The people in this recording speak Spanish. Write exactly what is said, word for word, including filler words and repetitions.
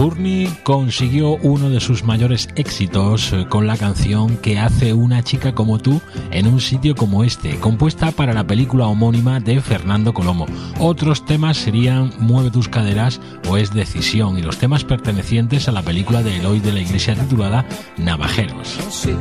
Journey consiguió uno de sus mayores éxitos con la canción ¿Qué hace una chica como tú en un sitio como este?, compuesta para la película homónima de Fernando Colomo. Otros temas serían Mueve tus caderas o Es decisión, y los temas pertenecientes a la película de Eloy de la Iglesia titulada Navajeros. Sí,